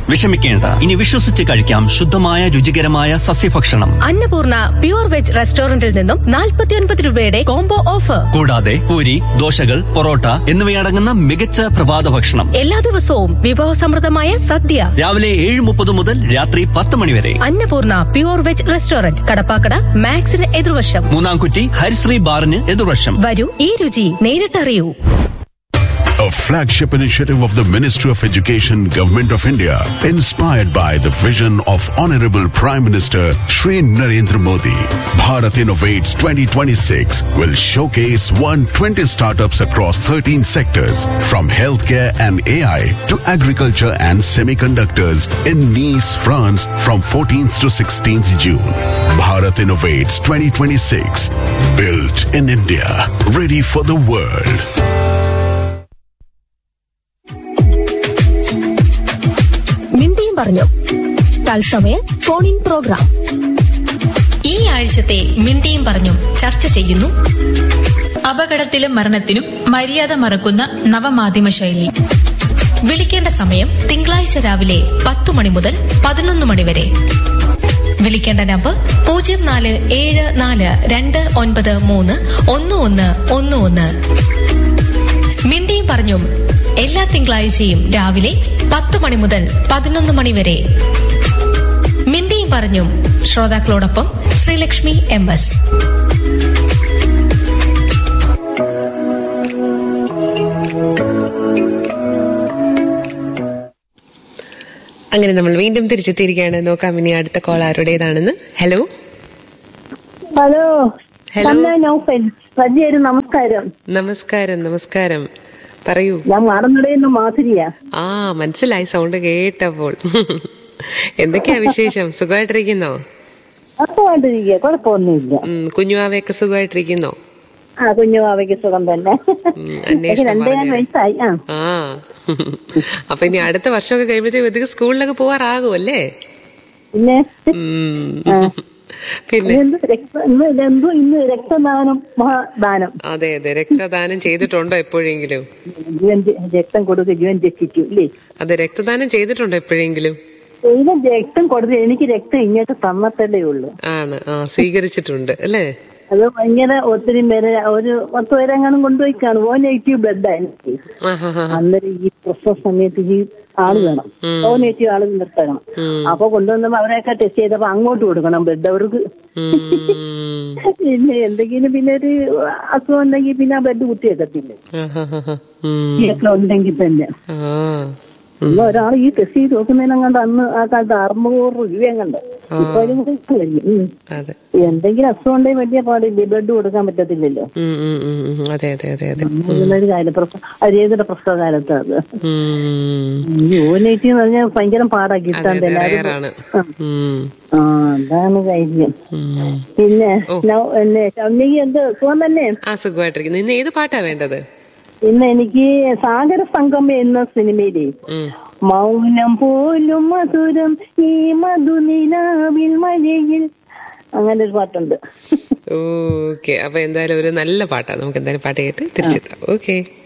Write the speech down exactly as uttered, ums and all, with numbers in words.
വിഷമിക്കേണ്ട, ഇനി വിശ്വസിച്ച് കഴിക്കാം ശുദ്ധമായ രുചികരമായ സസ്യഭക്ഷണം. അന്നപൂർണ പ്യൂർ വെജ് റെസ്റ്റോറന്റിൽ നിന്നും നാൽപ്പത്തിയൊൻപത് രൂപയുടെ കോംബോ ഓഫർ. കൂടാതെ പൂരി, ദോശകൾ, പൊറോട്ട എന്നിവയടങ്ങുന്ന മികച്ച പ്രഭാത ഭക്ഷണം. എല്ലാ ദിവസവും വിഭവസമൃദ്ധമായ സദ്യ. രാവിലെ ഏഴ് മുപ്പത് മുതൽ രാത്രി പത്ത് മണി വരെ. Annapurna pure veg restaurant, Kadappakada മാക്സിന് എതിർവശം, Moonnamkutty ഹരിശ്രീ ബാറിന് എതിർവശം. വരൂ, ഈ രുചി നേരിട്ടറിയൂ. A flagship initiative of the Ministry of Education, Government of India, inspired by the vision of Honorable Prime Minister Shri Narendra Modi. Bharat Innovates twenty twenty-six will showcase one hundred twenty startups across thirteen sectors, from healthcare and A I to agriculture and semiconductors in Nice, France from fourteenth to sixteenth June. Bharat Innovates twenty twenty-six, built in India, ready for the world. മിണ്ടിയും പറഞ്ഞു തത്സമയ phone in programme. ഈ ആഴ്ചത്തെ മിണ്ടിയും പറഞ്ഞും ചർച്ച ചെയ്യുന്നു അപകടത്തിലും മരണത്തിലും മര്യാദ മറക്കുന്ന നവമാധ്യമ ശൈലി. വിളിക്കേണ്ട സമയം തിങ്കളാഴ്ച രാവിലെ പത്തു മണി മുതൽ പതിനൊന്ന് മണി വരെ. വിളിക്കേണ്ട നമ്പർ പൂജ്യം നാല് ഏഴ് നാല് രണ്ട് ഒൻപത് മൂന്ന് ഒന്ന് ഒന്ന് ഒന്ന് ഒന്ന്. മിണ്ടിയും പറഞ്ഞും എല്ലാ തിങ്കളാഴ്ചയും രാവിലെ പത്ത് മണി മുതൽ പതിനൊന്ന് മണി വരെ. മിണ്ടിയും പറഞ്ഞും ശ്രോതാക്കളോടൊപ്പം ശ്രീലക്ഷ്മി എം എസ്. അങ്ങനെ നമ്മൾ വീണ്ടും തിരിച്ചെത്തിയിരിക്കുകയാണ്. നോക്കാം ഇനി അടുത്ത കോൾ ആരുടേതാണെന്ന്. ഹലോ ഹലോ ഹലോ നമസ്കാരം. നമസ്കാരം നമസ്കാരം പറയൂ. ഞാൻ മാറന്നടയുന്ന മാധുരിയാ. ആ മനസ്സിലായി, സൗണ്ട് കേട്ടപ്പോൾ. എന്തൊക്കെയാ വിശേഷം? സുഖമായിട്ടിരിക്കുന്നോ? സുഖമായിട്ടിരിക്കുക, കുഴപ്പമൊന്നുമില്ല. കുഞ്ഞുവാവയൊക്കെ സുഖമായിട്ടിരിക്കുന്നോ? ആ കുഞ്ഞുവാവയ്ക്ക് സുഖം തന്നെ. രണ്ടേ വയസ്സായി. ആ അപ്പൊ ഇനി അടുത്ത വർഷമൊക്കെ കഴിയുമ്പോഴത്തേക്ക് സ്കൂളിലൊക്കെ പോവാറാകും അല്ലേ? പിന്നെ പിന്നെ ഇന്ന് രക്തദാനം മഹാദാനം. അതെ അതെ, രക്തദാനം ചെയ്തിട്ടുണ്ടോ എപ്പോഴെങ്കിലും? രക്തം കൊടുത്ത് ജീവൻ രക്ഷിച്ചു ഇല്ലേ? അതെ, രക്തദാനം ചെയ്തിട്ടുണ്ടോ എപ്പോഴെങ്കിലും? രക്തം കൊടുത്ത് എനിക്ക് രക്തം ഇങ്ങോട്ട് തന്നത്തല്ലേ ഉള്ളു. ആണ്, ആ സ്വീകരിച്ചിട്ടുണ്ട് അല്ലേ? അത് ഭയങ്കര ഒത്തിരി പേര്, ഒരു പത്ത് പേരെങ്ങാനും കൊണ്ടുപോയി കാണും. ഓ നെഗറ്റീവ് ബ്ലഡ് എനിക്ക്. അന്നേരം ഈ പ്രസവ സമയത്ത് ഈ ആള് വേണം, ഓ നെഗറ്റീവ് ആള് നിർത്തണം. അപ്പൊ കൊണ്ടുവന്നപ്പോ അവരെയൊക്കെ ടെസ്റ്റ് ചെയ്തപ്പോ അങ്ങോട്ട് കൊടുക്കണം ബ്ലഡ് അവർക്ക്. പിന്നെ എന്തെങ്കിലും പിന്നെ ഒരു അസുഖം ഉണ്ടെങ്കിൽ പിന്നെ ആ ബ്ലഡ് കുത്തിവെക്കത്തില്ലേ ഉണ്ടെങ്കിൽ തന്നെ. ഇന്ന് ഒരാൾ ഈ ടെസ്റ്റ് ചെയ്ത് നോക്കുന്നതിനെങ്ങാണ്ട് അന്ന് ആ കാലത്ത് അറുന്നൂറ് രൂപയെങ്ങാണ്ട്. ഇപ്പൊ എന്തെങ്കിലും അസുഖം ഉണ്ടെങ്കിൽ വലിയ പാടില്ലേ, ബ്ലഡ് കൊടുക്കാൻ പറ്റത്തില്ലല്ലോ. ഒരു കാര്യം അരിയുടെ പ്രസവ കാലത്ത് അത് യൂണിറ്റി എന്ന് പറഞ്ഞാൽ ഭയങ്കര പാടാ കിട്ടാൻ തന്നെ. ആ അതാണ് കാര്യം. പിന്നെ ഷൗനിക്ക് എന്ത് സുഖം തന്നെ? സുഖമായിട്ടിരിക്കുന്നു. ഇന്ന് ഏത് പാട്ടാ വേണ്ടത്? ഇന്ന് എനിക്ക് സാഗര സംഗമം എന്ന സിനിമയിലെ മൗനം പോലും മധുരം ഈ മധുനിലാവിൽ മഴയിൽ അങ്ങനെ ഒരു പാട്ടുണ്ട്. ഓക്കെ, അപ്പൊ എന്തായാലും ഒരു നല്ല പാട്ടാ. നമുക്ക് എന്തായാലും പാട്ട് കേട്ട് തിരിച്ചെത്താം. ഓക്കെ.